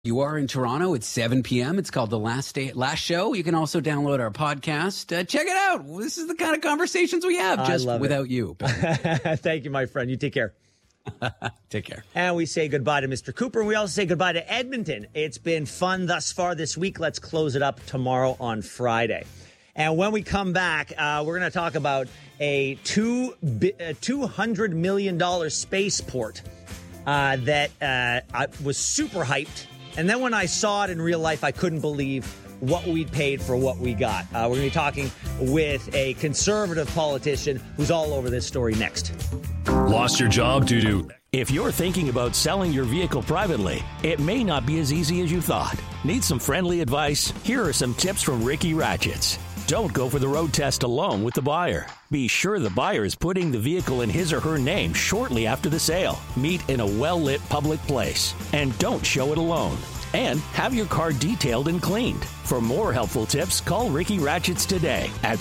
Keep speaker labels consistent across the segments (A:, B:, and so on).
A: You are in Toronto. It's 7 p.m. It's called The Last Show. You can also download our podcast. Check it out. This is the kind of conversations we have just without you.
B: Thank you, my friend. You take care.
A: Take care.
B: And we say goodbye to Mr. Cooper. And we also say goodbye to Edmonton. It's been fun thus far this week. Let's close it up tomorrow on Friday. And when we come back, we're going to talk about a $200 million spaceport that was super hyped. And then when I saw it in real life, I couldn't believe what we'd paid for what we got. We're going to be talking with a conservative politician who's all over this story next.
C: Lost your job due to... If you're thinking about selling your vehicle privately, it may not be as easy as you thought. Need some friendly advice? Here are some tips from Ricky Ratchets. Don't go for the road test alone with the buyer. Be sure the buyer is putting the vehicle in his or her name shortly after the sale. Meet in a well-lit public place. And don't show it alone. And have your car detailed and cleaned. For more helpful tips, call Ricky Ratchets today at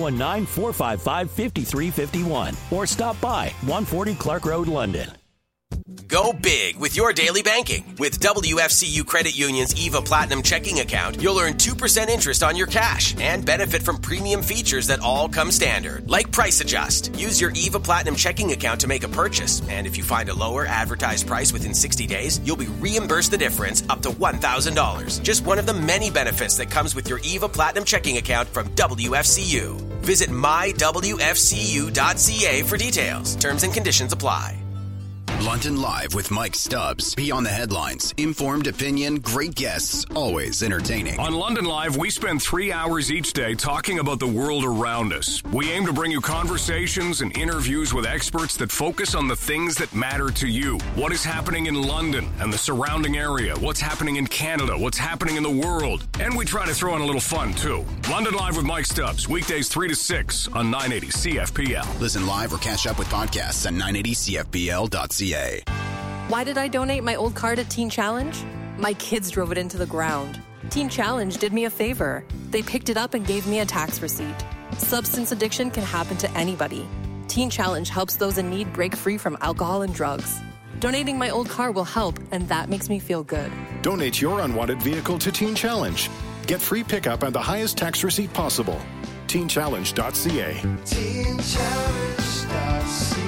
C: 519-455-5351 or stop by 140 Clark Road, London.
D: Go big with your daily banking. With WFCU Credit Union's EVA Platinum checking account, you'll earn 2% interest on your cash and benefit from premium features that all come standard, like Price Adjust. Use your EVA Platinum checking account to make a purchase, and if you find a lower advertised price within 60 days, you'll be reimbursed the difference up to $1,000. Just one of the many benefits that comes with your EVA Platinum checking account from WFCU. Visit mywfcu.ca for details. Terms and conditions apply.
E: London Live with Mike Stubbs. Beyond the headlines, informed opinion, great guests, always entertaining.
F: On London Live, we spend 3 hours each day talking about the world around us. We aim to bring you conversations and interviews with experts that focus on the things that matter to you. What is happening in London and the surrounding area? What's happening in Canada? What's happening in the world? And we try to throw in a little fun, too. London Live with Mike Stubbs, weekdays 3 to 6 on 980 CFPL.
E: Listen live or catch up with podcasts at 980CFPL.ca.
G: Why did I donate my old car to Teen Challenge? My kids drove it into the ground. Teen Challenge did me a favor. They picked it up and gave me a tax receipt. Substance addiction can happen to anybody. Teen Challenge helps those in need break free from alcohol and drugs. Donating my old car will help, and that makes me feel good.
H: Donate your unwanted vehicle to Teen Challenge. Get free pickup and the highest tax receipt possible. TeenChallenge.ca. TeenChallenge.ca.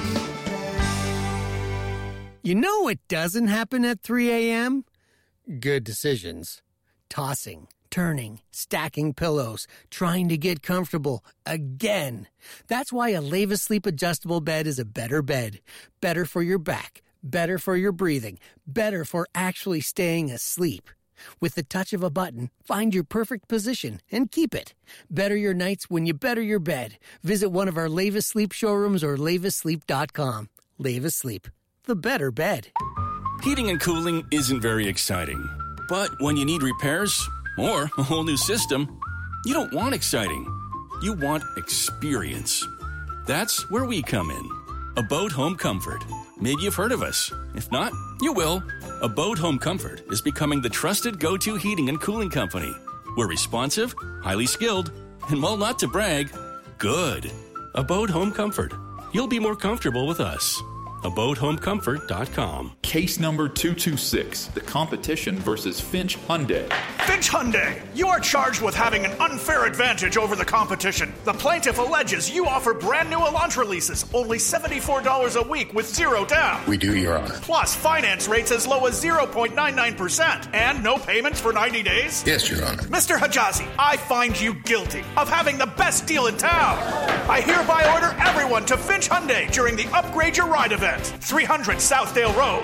I: You know what doesn't happen at 3 a.m.? Good decisions. Tossing, turning, stacking pillows, trying to get comfortable again. That's why a Leva Sleep adjustable bed is a better bed. Better for your back, better for your breathing, better for actually staying asleep. With the touch of a button, find your perfect position and keep it. Better your nights when you better your bed. Visit one of our Leva Sleep showrooms or levasleep.com. Leva Sleep. The better bed.
J: Heating and cooling isn't very exciting. But when you need repairs or a whole new system, you don't want exciting. You want experience. That's where we come in. Abode Home Comfort. Maybe you've heard of us. If not, you will. Abode Home Comfort is becoming the trusted go-to heating and cooling company. We're responsive, highly skilled, and while not to brag, good. Abode Home Comfort. You'll be more comfortable with us. AbodeHomeComfort.com.
K: Case number 226, the competition versus Finch Hyundai.
L: Finch Hyundai, you are charged with having an unfair advantage over the competition. The plaintiff alleges you offer brand new Elantra leases, only $74 a week with zero down.
M: We do, Your Honor.
L: Plus finance rates as low as 0.99% and no payments for 90 days?
M: Yes, Your Honor.
L: Mr. Hijazi, I find you guilty of having the best deal in town. I hereby order everyone to Finch Hyundai during the Upgrade Your Ride event. 300 Southdale Road.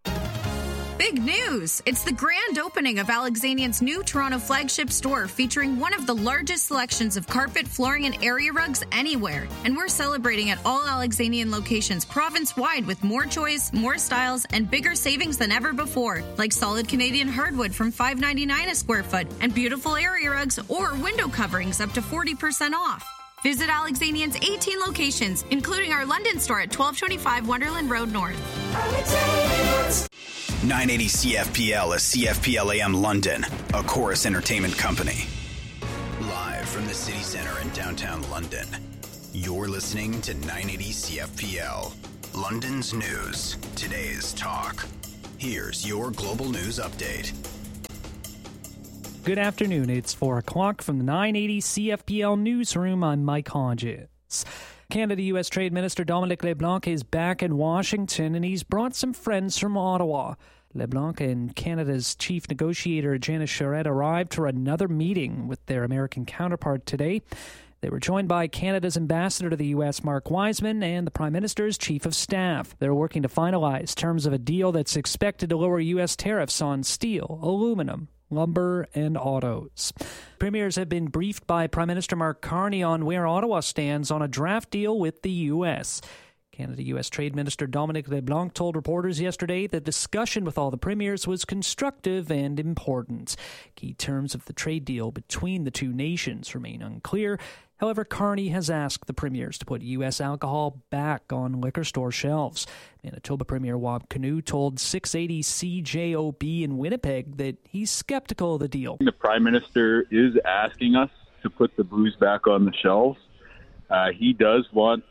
N: Big news! It's the grand opening of Alexanian's new Toronto flagship store featuring one of the largest selections of carpet, flooring, and area rugs anywhere. And we're celebrating at all Alexanian locations province-wide with more choice, more styles, and bigger savings than ever before, like solid Canadian hardwood from $5.99 a square foot and beautiful area rugs or window coverings up to 40% off. Visit Alexanian's 18 locations, including our London store at 1225 Wonderland Road North.
E: 980 CFPL is CFPL AM London, a Chorus Entertainment company. Live from the city center in downtown London, you're listening to 980 CFPL. London's news, today's talk. Here's your global news update.
M: Good afternoon. It's 4 o'clock from the 980 CFPL newsroom. I'm Mike Hodges. Canada-U.S. Trade Minister Dominic LeBlanc is back in Washington, and he's brought some friends from Ottawa. LeBlanc and Canada's chief negotiator Janice Charette arrived for another meeting with their American counterpart today. They were joined by Canada's ambassador to the U.S., Mark Wiseman, and the Prime Minister's chief of staff. They're working to finalize terms of a deal that's expected to lower U.S. tariffs on steel, aluminum, lumber, and autos. Premiers have been briefed by Prime Minister Mark Carney on where Ottawa stands on a draft deal with the U.S. Canada-U.S. Trade Minister Dominic LeBlanc told reporters yesterday that discussion with all the premiers was constructive and important. Key terms of the trade deal between the two nations remain unclear. However, Carney has asked the premiers to put U.S. alcohol back on liquor store shelves. Manitoba Premier Wab Kinew told 680 CJOB in Winnipeg that he's skeptical of the deal.
O: The Prime Minister is asking us to put the booze back on the shelves. He does want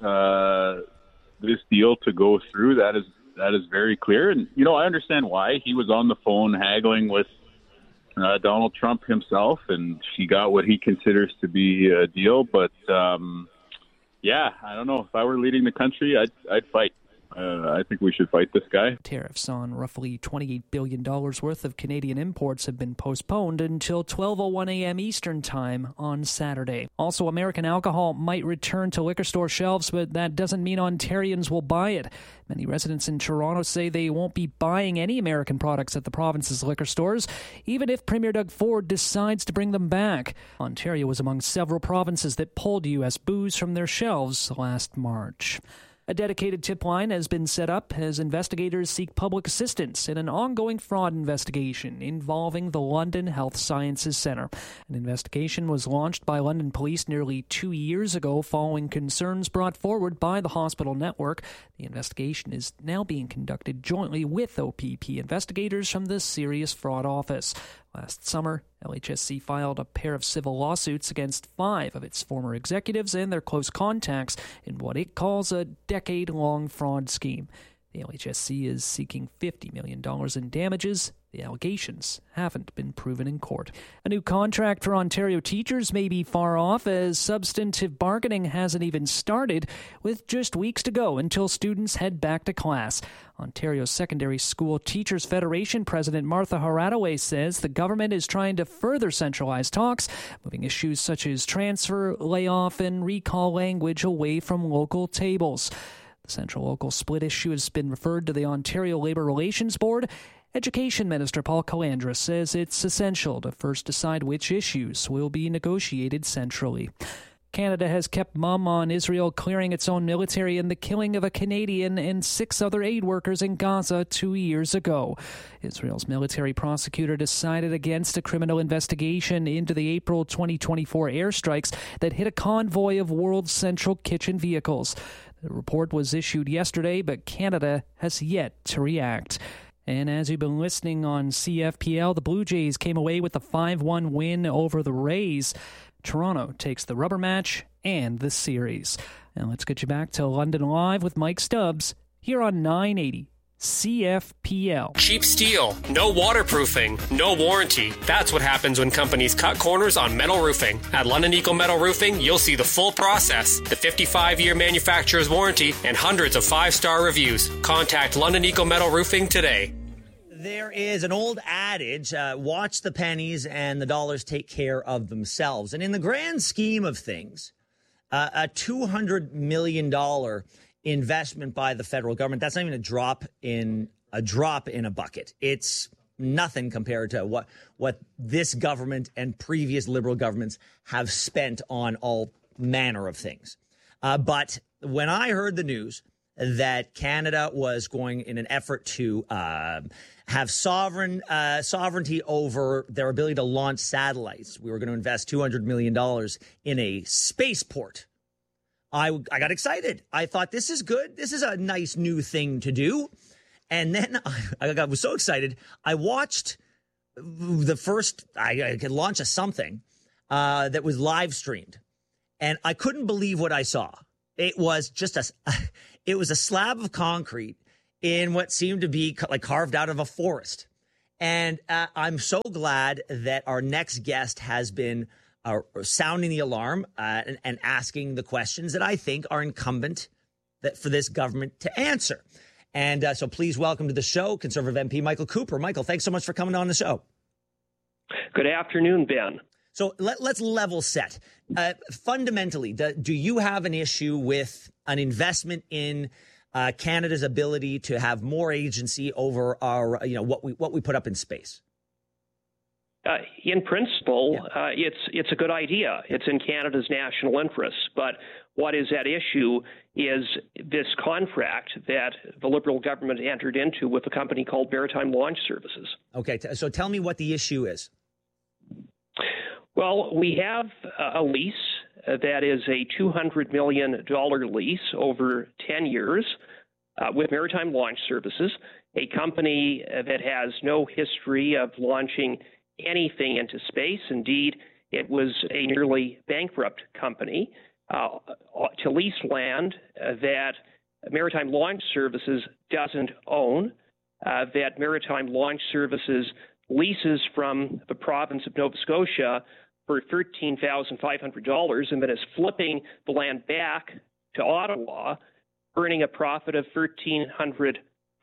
O: this deal to go through. That is very clear. And, I understand why. He was on the phone haggling with Donald Trump himself, and he got what he considers to be a deal. But, I don't know. If I were leading the country, I'd fight. I think we should fight this guy.
M: Tariffs on roughly $28 billion worth of Canadian imports have been postponed until 12:01 a.m. Eastern Time on Saturday. Also, American alcohol might return to liquor store shelves, but that doesn't mean Ontarians will buy it. Many residents in Toronto say they won't be buying any American products at the province's liquor stores, even if Premier Doug Ford decides to bring them back. Ontario was among several provinces that pulled U.S. booze from their shelves last March. A dedicated tip line has been set up as investigators seek public assistance in an ongoing fraud investigation involving the London Health Sciences Centre. An investigation was launched by London Police nearly 2 years ago following concerns brought forward by the hospital network. The investigation is now being conducted jointly with OPP investigators from the Serious Fraud Office. Last summer, LHSC filed a pair of civil lawsuits against 5 of its former executives and their close contacts in what it calls a decade-long fraud scheme. The LHSC is seeking $50 million in damages. The allegations haven't been proven in court. A new contract for Ontario teachers may be far off, as substantive bargaining hasn't even started, with just weeks to go until students head back to class. Ontario's Secondary School Teachers Federation President Martha Haradaway says the government is trying to further centralize talks, moving issues such as transfer, layoff, and recall language away from local tables. The central-local split issue has been referred to the Ontario Labour Relations Board. Education Minister Paul Calandra says it's essential to first decide which issues will be negotiated centrally. Canada has kept mum on Israel clearing its own military in the killing of a Canadian and 6 other aid workers in Gaza 2 years ago. Israel's military prosecutor decided against a criminal investigation into the April 2024 airstrikes that hit a convoy of World Central Kitchen vehicles. The report was issued yesterday, but Canada has yet to react. And as you've been listening on CFPL, the Blue Jays came away with a 5-1 win over the Rays. Toronto takes the rubber match and the series. Now let's get you back to London Live with Mike Stubbs here on 980 CFPL.
P: Cheap steel, no waterproofing, no warranty. That's what happens when companies cut corners on metal roofing. At London Eco Metal Roofing, you'll see the full process, the 55-year manufacturer's warranty, and hundreds of 5-star reviews. Contact London Eco Metal Roofing today.
B: There is an old adage, watch the pennies and the dollars take care of themselves. And in the grand scheme of things, a $200 million investment by the federal government, that's not even a drop in a bucket. It's nothing compared to what this government and previous Liberal governments have spent on all manner of things. But when I heard the news that Canada was going in an effort to have sovereignty over their ability to launch satellites, we were going to invest $200 million in a spaceport, I got excited. I thought, this is good. This is a nice new thing to do. And then I was so excited. I watched the first, I could launch something that was live streamed. And I couldn't believe what I saw. It was just it was a slab of concrete in what seemed to be like carved out of a forest. And I'm so glad that our next guest has been sounding the alarm and asking the questions that I think are incumbent for this government to answer. And so please welcome to the show Conservative MP Michael Cooper. Michael, thanks so much for coming on the show.
Q: Good afternoon, Ben.
B: So let's level set. Fundamentally, do you have an issue with an investment in Canada's ability to have more agency over our, what we put up in space?
Q: In principle, it's a good idea. It's in Canada's national interest. But what is at issue is this contract that the Liberal government entered into with a company called Maritime Launch Services.
B: Okay, so tell me what the issue is.
Q: Well, we have a lease that is a $200 million lease over 10 years with Maritime Launch Services, a company that has no history of launching anything into space. Indeed, it was a nearly bankrupt company to lease land that Maritime Launch Services doesn't own, that Maritime Launch Services leases from the province of Nova Scotia for $13,500 and then is flipping the land back to Ottawa, earning a profit of 1,300%.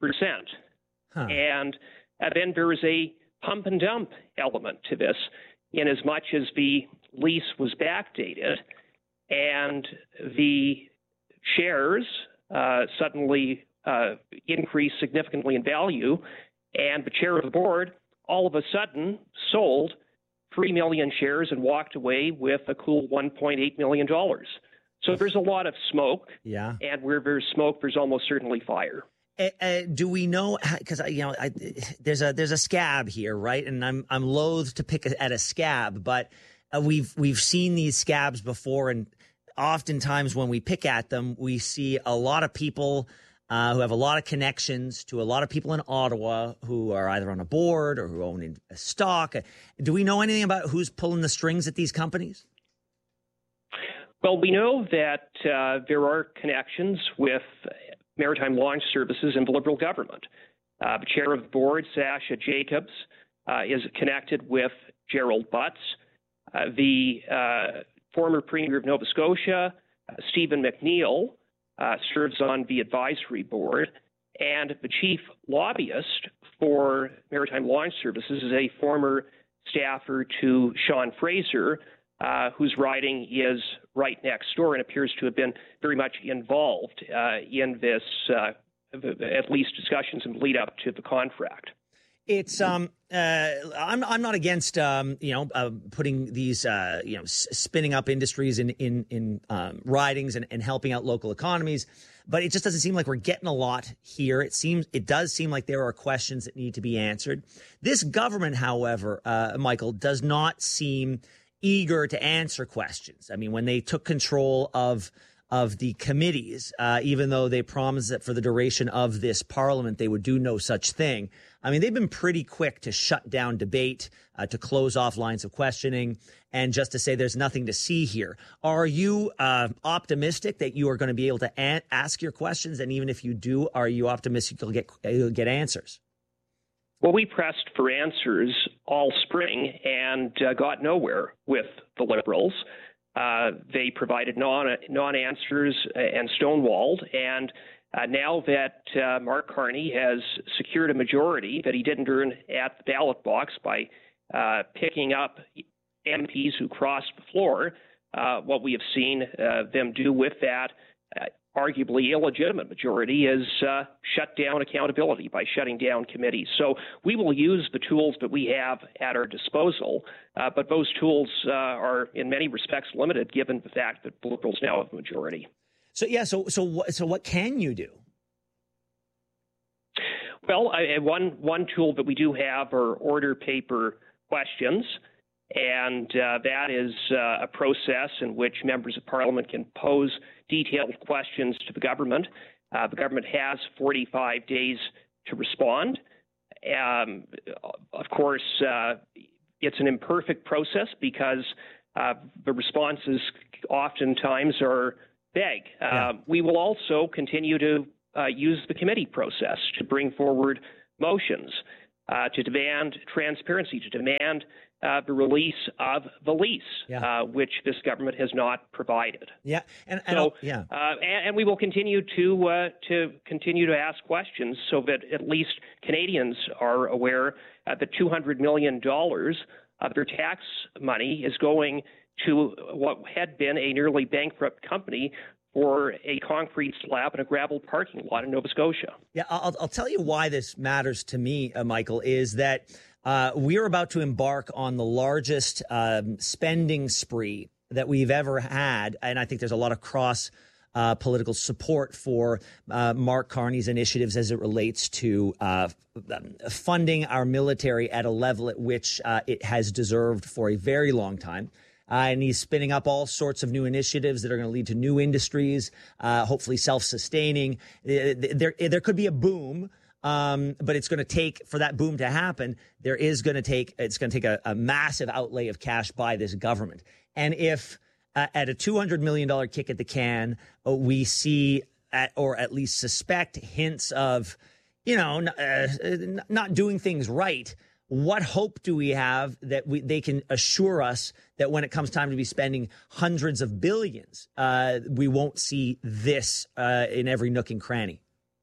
Q: And then there is a pump and dump element to this, in as much as the lease was backdated and the shares suddenly increased significantly in value, and the chair of the board all of a sudden sold 3 million shares and walked away with a cool $1.8 million. So there's a lot of smoke.
B: Yeah.
Q: And where there's smoke, there's almost certainly fire.
B: Do we know? Because there's a scab here, right? And I'm loath to pick at a scab, but we've seen these scabs before, and oftentimes when we pick at them, we see a lot of people who have a lot of connections to a lot of people in Ottawa who are either on a board or who own a stock. Do we know anything about who's pulling the strings at these companies?
Q: Well, we know that there are connections with Maritime Launch Services and the Liberal government. The chair of the board, Sasha Jacobs, is connected with Gerald Butts. The former Premier of Nova Scotia, Stephen McNeil, serves on the advisory board. And the chief lobbyist for Maritime Launch Services is a former staffer to Sean Fraser, whose riding is right next door and appears to have been very much involved in this, at least discussions in the lead up to the contract.
B: It's I'm not against putting these spinning up industries in ridings and helping out local economies, but it just doesn't seem like we're getting a lot here. It does seem like there are questions that need to be answered. This government, however, Michael, does not seem eager to answer questions. I mean, when they took control of the committees, even though they promised that for the duration of this parliament they would do no such thing. I mean, they've been pretty quick to shut down debate, to close off lines of questioning, and just to say there's nothing to see here. Are you optimistic that you are going to be able to ask your questions? And even if you do, are you optimistic you'll get answers?
Q: Well, we pressed for answers all spring and got nowhere with the Liberals. They provided non-answers and stonewalled. And now that Mark Carney has secured a majority that he didn't earn at the ballot box by picking up MPs who crossed the floor, what we have seen them do with that arguably illegitimate majority is shut down accountability by shutting down committees. So we will use the tools that we have at our disposal, but those tools are in many respects limited given the fact that the Liberals now have a majority.
B: So what can you do?
Q: Well, one tool that we do have are order paper questions. And that is a process in which members of Parliament can pose detailed questions to the government. The government has 45 days to respond. Of course, it's an imperfect process because the responses oftentimes are vague. We will also continue to use the committee process to bring forward motions. to demand transparency, to demand the release of the lease, which this government has not provided.
B: Yeah, and
Q: we will continue to ask questions so that at least Canadians are aware that $200 million of their tax money is going to what had been a nearly bankrupt company for a concrete slab and a gravel parking lot in Nova Scotia.
B: Yeah, I'll tell you why this matters to me, Michael, is that we're about to embark on the largest spending spree that we've ever had. And I think there's a lot of political support for Mark Carney's initiatives as it relates to funding our military at a level at which it has deserved for a very long time. And he's spinning up all sorts of new initiatives that are going to lead to new industries, hopefully self-sustaining. There could be a boom, but it's going to take, for that boom to happen, it's going to take a massive outlay of cash by this government. And if at a $200 million kick at the can, we see or at least suspect hints of, not doing things right, what hope do we have that they can assure us that when it comes time to be spending hundreds of billions, we won't see this in every nook and cranny?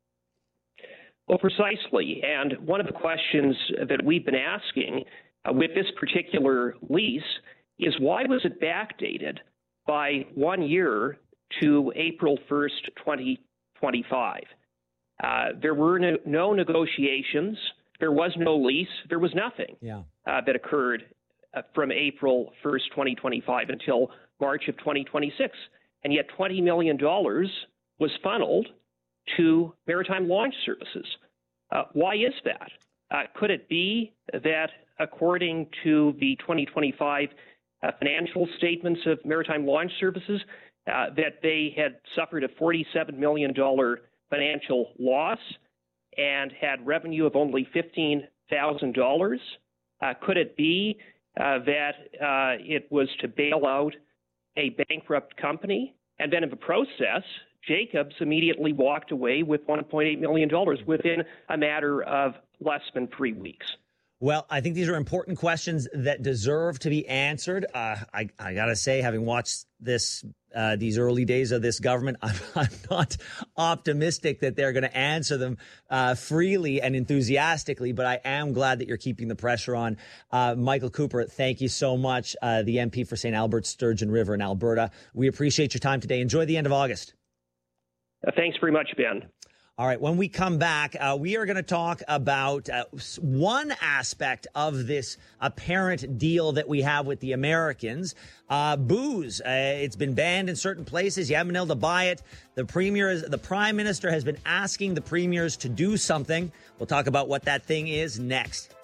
Q: Well, precisely. And one of the questions that we've been asking with this particular lease is, why was it backdated by 1 year to April 1st, 2025? There were no negotiations. There was no lease. There was nothing that occurred from April 1st, 2025 until March of 2026. And yet $20 million was funneled to Maritime Launch Services. Why is that? Could it be that, according to the 2025 financial statements of Maritime Launch Services, that they had suffered a $47 million financial loss and had revenue of only $15,000? Could it be that it was to bail out a bankrupt company? And then in the process, Jacobs immediately walked away with $1.8 million within a matter of less than 3 weeks.
B: Well, I think these are important questions that deserve to be answered. I got to say, having watched these early days of this government, I'm not optimistic that they're going to answer them freely and enthusiastically, but I am glad that you're keeping the pressure on. Michael Cooper, thank you so much, the MP for St. Albert, Sturgeon River in Alberta. We appreciate your time today. Enjoy the end of August.
Q: Thanks very much, Ben.
B: All right, when we come back, we are going to talk about one aspect of this apparent deal that we have with the Americans. Booze. It's been banned in certain places. You haven't been able to buy it. The Prime Minister has been asking the premiers to do something. We'll talk about what that thing is next.